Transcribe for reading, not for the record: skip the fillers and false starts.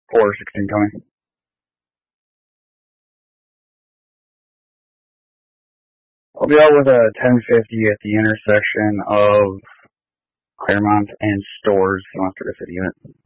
416 coming. I'll be out with a 1050 at the intersection of Claremont and Stores. He wants to go to the unit.